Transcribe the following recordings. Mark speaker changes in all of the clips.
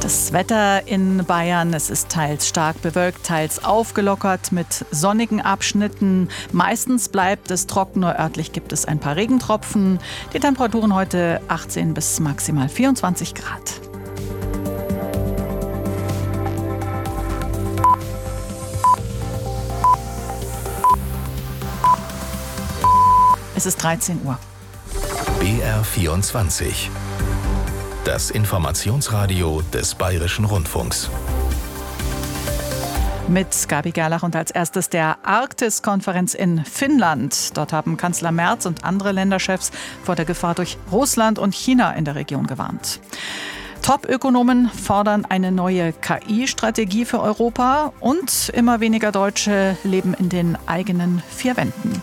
Speaker 1: Das Wetter in Bayern, es ist teils stark bewölkt, teils aufgelockert mit sonnigen Abschnitten. Meistens bleibt es trocken, nur örtlich gibt es ein paar Regentropfen. Die Temperaturen heute 18 bis maximal 24 Grad. Es ist 13 Uhr.
Speaker 2: BR24. Das Informationsradio des Bayerischen Rundfunks.
Speaker 1: Mit Gabi Gerlach und als erstes der Arktis-Konferenz in Finnland. Dort haben Kanzler Merz und andere Länderchefs vor der Gefahr durch Russland und China in der Region gewarnt. Top-Ökonomen fordern eine neue KI-Strategie für Europa und immer weniger Deutsche leben in den eigenen vier Wänden.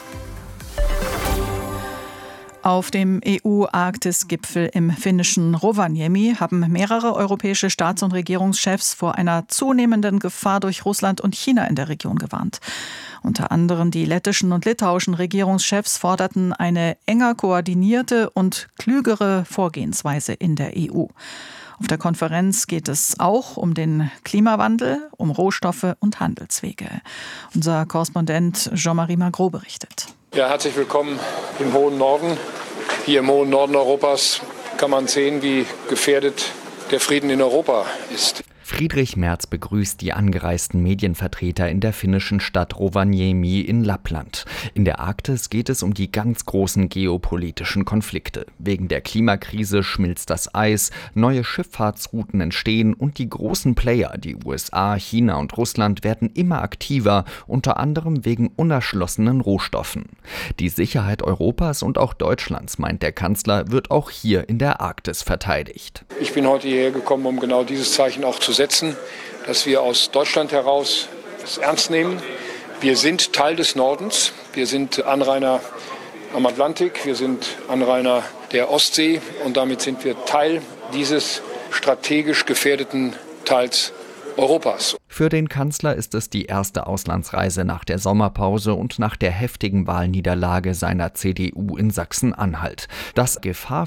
Speaker 1: Auf dem EU-Arktis-Gipfel im finnischen Rovaniemi haben mehrere europäische Staats- und Regierungschefs vor einer zunehmenden Gefahr durch Russland und China in der Region gewarnt. Unter anderem die lettischen und litauischen Regierungschefs forderten eine enger koordinierte und klügere Vorgehensweise in der EU. Auf der Konferenz geht es auch um den Klimawandel, um Rohstoffe und Handelswege. Unser Korrespondent Jean-Marie Magro berichtet.
Speaker 3: Ja, herzlich willkommen im hohen Norden. Hier im hohen Norden Europas kann man sehen, wie gefährdet der Frieden in Europa ist.
Speaker 4: Friedrich Merz begrüßt die angereisten Medienvertreter in der finnischen Stadt Rovaniemi in Lappland. In der Arktis geht es um die ganz großen geopolitischen Konflikte. Wegen der Klimakrise schmilzt das Eis, neue Schifffahrtsrouten entstehen und die großen Player, die USA, China und Russland, werden immer aktiver, unter anderem wegen unerschlossenen Rohstoffen. Die Sicherheit Europas und auch Deutschlands, meint der Kanzler, wird auch hier in der Arktis verteidigt.
Speaker 3: Ich bin heute hierher gekommen, um genau dieses Zeichen auch zu setzen, dass wir aus Deutschland heraus es ernst nehmen. Wir sind Teil des Nordens, wir sind Anrainer am Atlantik, wir sind Anrainer der Ostsee und damit sind wir Teil dieses strategisch gefährdeten Teils Europas.
Speaker 4: Für den Kanzler ist es die erste Auslandsreise nach der Sommerpause und nach der heftigen Wahlniederlage seiner CDU in Sachsen-Anhalt. Das Gefahr